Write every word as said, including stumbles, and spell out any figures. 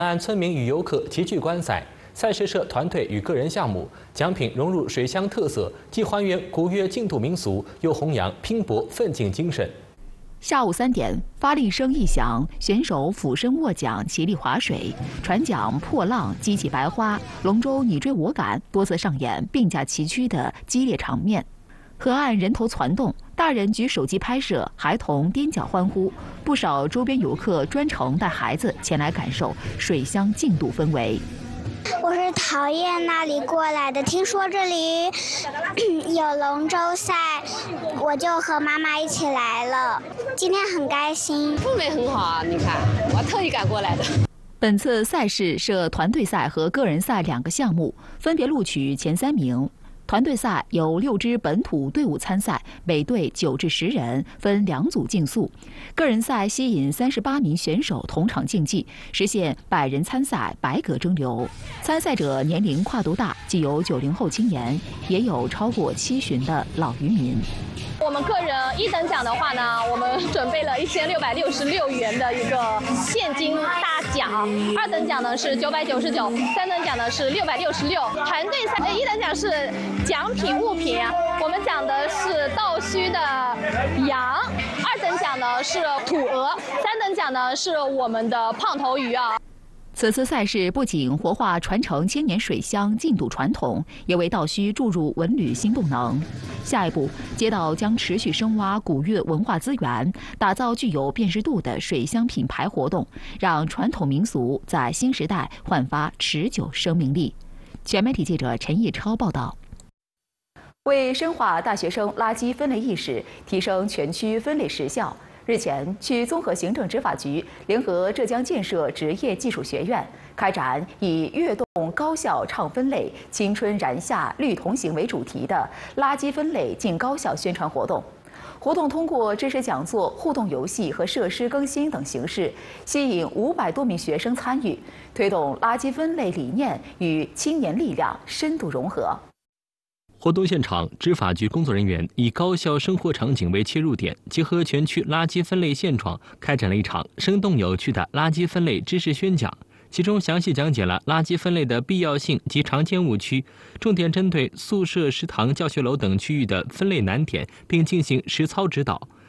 岸村民与游客齐聚观赛，赛事设团队与个人项目，奖品融入水乡特色，既还原古越净土民俗，又弘扬拼搏奋进精神。 下午三点，发令声一响，选手俯身握桨，齐力划水，船桨破浪，激起白花，龙舟你追我赶，多次上演并驾齐驱的激烈场面。河岸人头攒动，大人举手机拍摄，孩童踮脚欢呼，不少周边游客专程带孩子前来感受水乡净土氛围。 我是桃叶那里过来的，听说这里有龙舟赛，我就和妈妈一起来了。今天很开心， 氛围很好啊！你看，我特意赶过来的。 本次赛事设团队赛和个人赛两个项目，分别录取前三名。 团队赛由六支本土队伍参赛，每队九至十人，分两组竞速。个人赛吸引三十八名选手同场竞技，实现百人参赛、百舸争流。参赛者年龄跨度大，既有九零后青年，也有超过七旬的老渔民。 我们个人一等奖的话呢，我们准备了一千六百六十六元的一个现金大奖；二等奖呢是九百九十九；三等奖呢是六百六十六。团队赛一等奖是奖品物品，我们讲的是倒须的羊；二等奖呢是土鹅；三等奖呢是我们的胖头鱼啊。 此次赛事不仅活化传承千年水乡净土传统，也为倒须注入文旅新动能。下一步，街道将持续深挖古越文化资源，打造具有辨识度的水乡品牌活动，让传统民俗在新时代焕发持久生命力。全媒体记者陈毅超报道。为深化大学生垃圾分类意识，提升全区分类实效。 日前，区综合行政执法局联合浙江建设职业技术学院开展以“跃动高校倡分类，青春燃夏绿同行”为主题的垃圾分类进高校宣传活动。活动通过知识讲座、互动游戏和设施更新等形式，吸引五百多名学生参与，推动垃圾分类理念与青年力量深度融合。 活动现场，执法局工作人员以高校生活场景为切入点，结合全区垃圾分类现状，开展了一场生动有趣的垃圾分类知识宣讲。其中详细讲解了垃圾分类的必要性及常见误区，重点针对宿舍、食堂、教学楼等区域的分类难点，并进行实操指导。